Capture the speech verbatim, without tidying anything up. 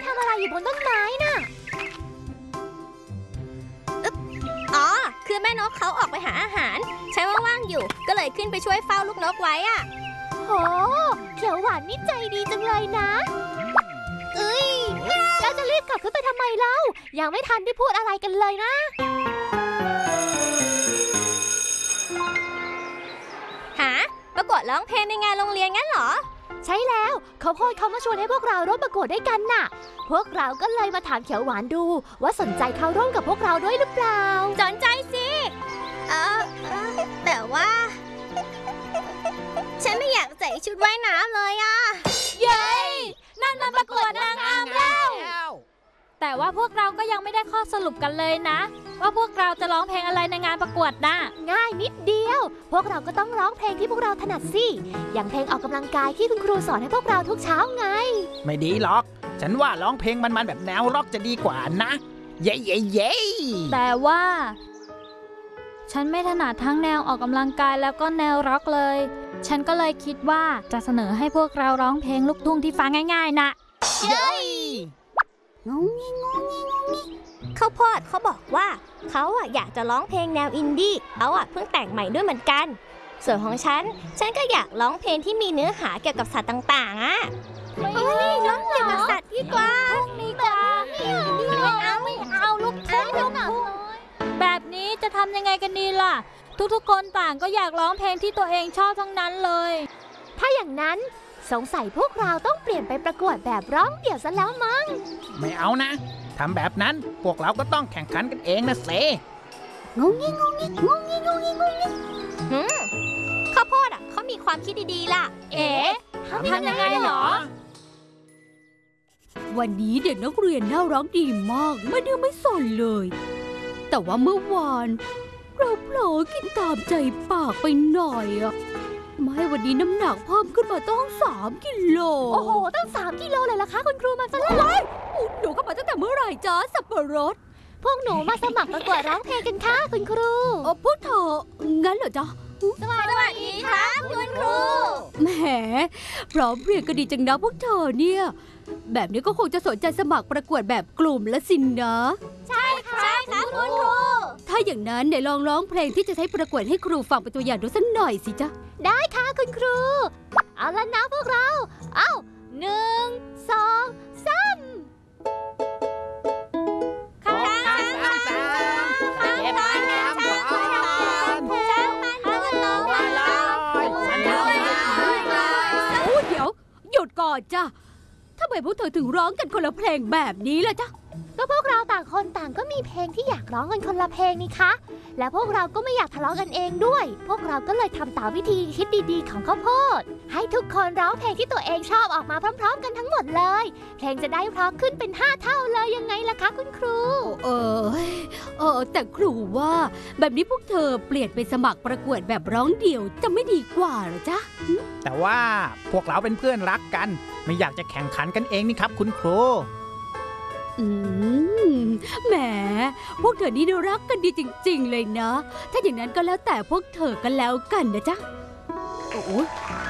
ทำอะไรอยู่บนต้นไม้น่ะอ๋อคือแม่นกเขาออกไปหาอาหารฉันว่างๆอยู่ก็เลยขึ้นไปช่วยเฝ้าลูกนกไว้อ่ะโหเขียวหวานนี่ใจดีจังเลยนะเอ้ยแล้วจะรีบกลับขึ้นไปทำไมเล่ายังไม่ทันได้พูดอะไรกันเลยนะหาประกวดร้องเพลงในงานโรงเรียนงั้นเหรอใช่แล้วเขาโพสเขามาชวนให้พวกเราร่วมประกวดด้วยกันน่ะพวกเราก็เลยมาถามเขียวหวานดูว่าสนใจเข้าร่วมกับพวกเราด้วยหรือเปล่าสนใจสิเออแต่ว่าฉันไม่อยากใส่ชุดว่ายน้ำเลยอ่ะเย้นั่นมันประกวดนางงามแล้วแต่ว่าพวกเราก็ยังไม่ได้ข้อสรุปกันเลยนะว่าพวกเราจะร้องเพลงอะไรในงานประกวดน่ะง่ายนิดเดียวพวกเราก็ต้องร้องเพลงที่พวกเราถนัดสิอย่างเพลงออกกำลังกายที่คุณครูสอนให้พวกเราทุกเช้าไงไม่ดีหรอกฉันว่าร้องเพลงมันๆแบบแนวร็อกจะดีกว่านะเย้เย้เย้แต่ว่าฉันไม่ถนัดทั้งแนวออกกำลังกายแล้วก็แนวร็อกเลยฉันก็เลยคิดว่าจะเสนอให้พวกเราร้องเพลงลูกทุ่งที่ฟังง่ายๆนะเย้งงงี้งงงี้งงงี้ข้าวโพดเขาบอกว่าเขาอ่ะอยากจะร้องเพลงแนวอินดี้เขาอ่ะเพิ่งแต่งใหม่ด้วยเหมือนกันส่วนของฉันฉันก็อยากร้องเพลงที่มีเนื้อหาเกี่ยวกับสัตว์ต่างๆอ่ะเอานี่ร้องเกี่ยวกับสัตว์ดีกว่าดีกว่าไม่เอาไม่เอาลูกทุ่งลูกทุ่งแบบนี้จะทำยังไงกันดีล่ะทุกๆคนต่างก็อยากร้องเพลงที่ตัวเองชอบทั้งนั้นเลยถ้าอย่างนั้นสงสัยพวกเราต้องเปลี่ยนไปประกวดแบบร้องเดี่ยวซะแล้วมั้งไม่เอานะทำแบบนั้นพวกเราก็ต้องแข่งขันกันเองนะเซงงงี้งงงี้งงงี้งงงี้งงงี้หืมข้าวโพดอ่ะเขามีความคิดดีๆล่ะเอ๋ทำยังไงหรอวันนี้เด็กนักเรียนน่ารักดีมากไม่ดื้อไม่สนเลยแต่ว่าเมื่อวานเราเผลอกินตามใจปากไปหน่อยอะไม่วันนี้น้ำหนักเพิ่มขึ้นมาต้องสามกิโลโอ้โหตั้งสามกิโลเลยล่ะคะคุณครูมาซะแล้วหนูก็มาตั้งแต่เมื่อไหร่จ๊ะสับปะรดพวกหนูมาสมัครประกวดร้องเพลงกันค่ะคุณครูโอ้พวกเธองั้นเหรอจ๊ะสวัสดีครับคุณครูแหมพร้อมเรียนก็ดีจังนะพวกเธอเนี่ยแบบนี้ก็คงจะสนใจสมัครประกวดแบบกลุ่มละสินนะใช่ค่ะใช่ค่ะคุณครูถ้าอย่างนั้นไหนลองร้องเพลงที่จะใช้ประกวดให้ครูฟังเป็นตัวอย่างดูสักหน่อยสิจ๊ะได้ค่ะคุณครูเอาละนะพวกเราเอาหนึ่งสองสามข้างข้างข้างข้างข้างข้างข้างข้างข้างเดี๋ยวหยุดก่อนจ้ะทำไมพวกเธอถึงร้องกันคนละเพลงแบบนี้ล่ะจ๊ะก็พวกเราต่างคนต่างก็มีเพลงที่อยากร้องกันคนละเพลงนี่คะและพวกเราก็ไม่อยากทะเลาะกันเองด้วยพวกเราก็เลยทำตามวิธีคิดดีๆของข้าวโพดให้ทุกคนร้องเพลงที่ตัวเองชอบออกมาพร้อมๆกันทั้งหมดเลยเพลงจะได้เพราะขึ้นเป็นห้าเท่าเลยยังไงล่ะคะคุณครูเออเออแต่ครูว่าแบบนี้พวกเธอเปลี่ยนไปสมัครประกวดแบบร้องเดี่ยวจะไม่ดีกว่าหรอจ๊ะแต่ว่าพวกเราเป็นเพื่อนรักกันไม่อยากจะแข่งขันกันเองนี่ครับคุณครูอืมแหมพวกเธอนี่รักกันดีจริงๆเลยนะถ้าอย่างนั้นก็แล้วแต่พวกเธอกันแล้วกันนะจ๊ะโอ้